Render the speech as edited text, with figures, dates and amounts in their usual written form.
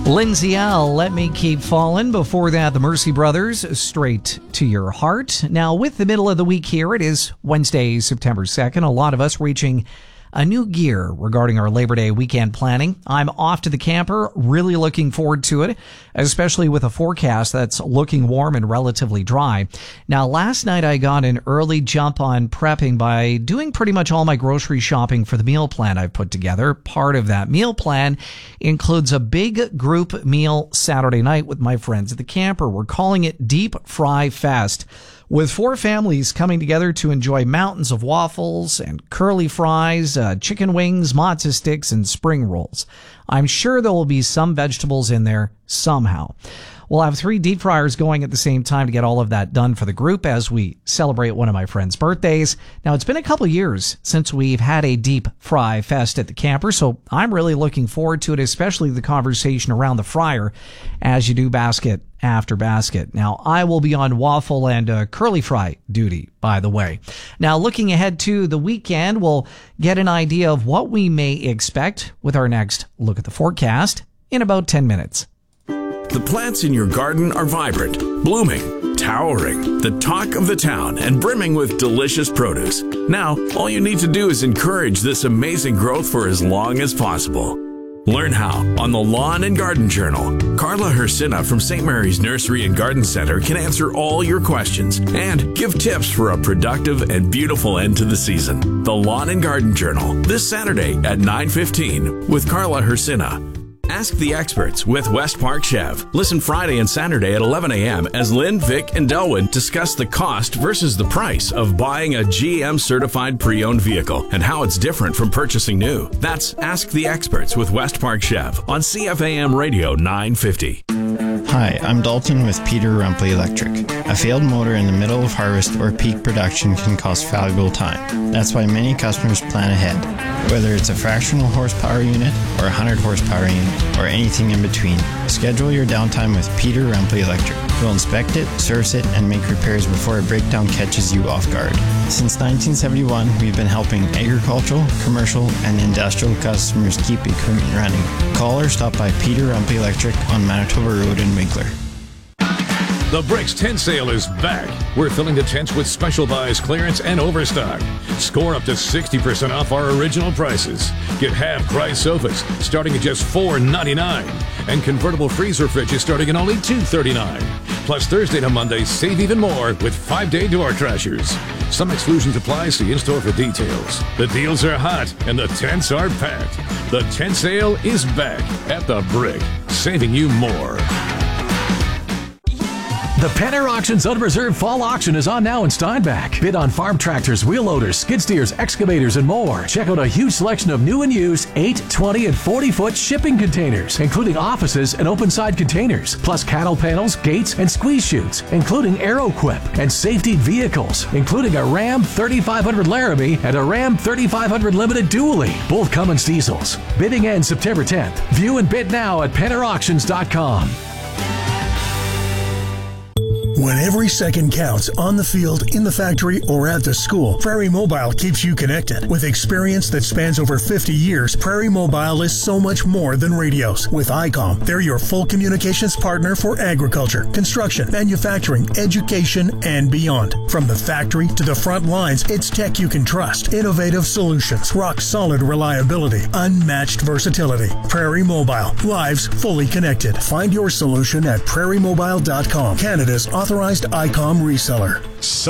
Lindsay L., Let Me Keep Falling. Before that, the Mercy Brothers, Straight to Your Heart. Now, with the middle of the week here, it is Wednesday, September 2nd. A lot of us reaching a new gear regarding our Labor Day weekend planning. I'm off to the camper, really looking forward to it, especially with a forecast that's looking warm and relatively dry. Now, last night I got an early jump on prepping by doing pretty much all my grocery shopping for the meal plan I've put together. Part of that meal plan includes a big group meal Saturday night with my friends at the camper. We're calling it Deep Fry Fest, with 4 families coming together to enjoy mountains of waffles and curly fries, chicken wings, matzo sticks, and spring rolls. I'm sure there will be some vegetables in there somehow. We'll have 3 deep fryers going at the same time to get all of that done for the group as we celebrate one of my friends' birthdays. Now, it's been a couple years since we've had a deep fry fest at the camper, so I'm really looking forward to it, especially the conversation around the fryer as you do basket after basket. Now, I will be on waffle and curly fry duty, by the way. Now, looking ahead to the weekend, we'll get an idea of what we may expect with our next look at the forecast in about 10 minutes. The plants in your garden are vibrant, blooming, towering, the talk of the town, and brimming with delicious produce. Now, all you need to do is encourage this amazing growth for as long as possible. Learn how on the Lawn and Garden Journal. Carla Hersina from St. Mary's Nursery and Garden Center can answer all your questions and give tips for a productive and beautiful end to the season. The Lawn and Garden Journal, this Saturday at 9:15 with Carla Hersina. Ask the Experts with West Park Chev. Listen Friday and Saturday at 11 a.m. as Lynn, Vic, and Delwyn discuss the cost versus the price of buying a GM certified pre-owned vehicle and how it's different from purchasing new. That's Ask the Experts with West Park Chev on CFAM Radio 950. Hi, I'm Dalton with Peter Rumpley Electric. A failed motor in the middle of harvest or peak production can cost valuable time. That's why many customers plan ahead. Whether it's a fractional horsepower unit or a 100 horsepower unit or anything in between, schedule your downtime with Peter Rumpley Electric. We'll inspect it, service it, and make repairs before a breakdown catches you off guard. Since 1971, we've been helping agricultural, commercial, and industrial customers keep equipment running. Call or stop by Peter Rumpley Electric on Manitoba Road in Winkler. The Bricks tent sale is back. We're filling the tents with special buys, clearance, and overstock. Score up to 60% off our original prices. Get half-price sofas starting at just $4.99, and convertible freezer fridges starting at only $2.39. Plus, Thursday to Monday, save even more with 5-day door crashers. Some exclusions apply. See in-store for details. The deals are hot, and the tents are packed. The tent sale is back at the Brick, saving you more. The Penner Auctions Unreserved Fall Auction is on now in Steinbach. Bid on farm tractors, wheel loaders, skid steers, excavators, and more. Check out a huge selection of new and used 8, 20, and 40-foot shipping containers, including offices and open-side containers, plus cattle panels, gates, and squeeze chutes, including AeroQuip, and safety vehicles, including a Ram 3500 Laramie and a Ram 3500 Limited Dually, both Cummins diesels. Bidding ends September 10th. View and bid now at PennerAuctions.com. When every second counts on the field, in the factory, or at the school, Prairie Mobile keeps you connected. With experience that spans over 50 years, Prairie Mobile is so much more than radios. With ICOM, they're your full communications partner for agriculture, construction, manufacturing, education, and beyond. From the factory to the front lines, it's tech you can trust. Innovative solutions, rock-solid reliability, unmatched versatility. Prairie Mobile, lives fully connected. Find your solution at prairiemobile.com, Canada's authorized ICOM reseller.